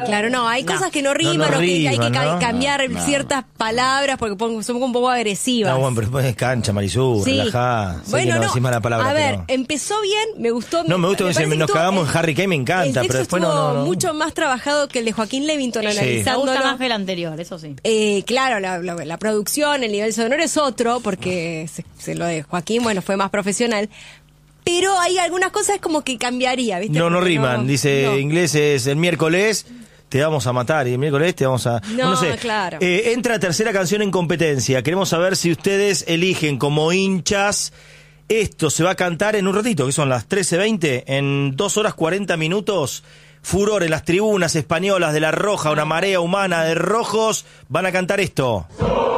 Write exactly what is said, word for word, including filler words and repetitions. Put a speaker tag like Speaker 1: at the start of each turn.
Speaker 1: Claro, no, hay
Speaker 2: No.
Speaker 1: cosas que no riman
Speaker 3: No, no
Speaker 1: o que hay que
Speaker 3: riman,
Speaker 1: ca-
Speaker 3: ¿no?
Speaker 1: cambiar
Speaker 3: No, no.
Speaker 1: ciertas palabras porque pon- son un poco agresivas.
Speaker 3: No, bueno, pero después es cancha, Marisú,
Speaker 1: Sí.
Speaker 3: relajá. Sé
Speaker 1: Bueno,
Speaker 3: que no,
Speaker 1: no,
Speaker 3: decís mala palabra,
Speaker 1: a ver,
Speaker 3: pero...
Speaker 1: empezó bien, me gustó.
Speaker 3: No, me gusta que
Speaker 1: parece
Speaker 3: nos
Speaker 1: estuvo-
Speaker 3: cagamos en Harry Kane, me encanta,
Speaker 1: el texto
Speaker 3: pero después
Speaker 1: estuvo
Speaker 3: no, no, no.
Speaker 1: mucho más trabajado que el de Joaquín Levington,
Speaker 3: Sí.
Speaker 2: Me
Speaker 1: analizándolo.
Speaker 2: gusta más que el anterior, eso sí.
Speaker 1: Eh, claro, la, la- la producción, el nivel sonoro es otro, porque se, se lo de Joaquín, bueno, fue más profesional. Pero hay algunas cosas como que cambiaría, ¿viste?
Speaker 3: No, no
Speaker 1: Porque
Speaker 3: riman, dice
Speaker 1: no.
Speaker 3: ingleses el miércoles... Te vamos a matar y el miércoles te vamos a...
Speaker 1: No,
Speaker 3: sé.
Speaker 1: claro.
Speaker 3: Eh, entra tercera canción en competencia. Queremos saber si ustedes eligen como hinchas. Esto se va a cantar en un ratito, que son las trece veinte, en dos horas cuarenta minutos. Furor en las tribunas españolas de La Roja, una marea humana de rojos. Van a cantar esto.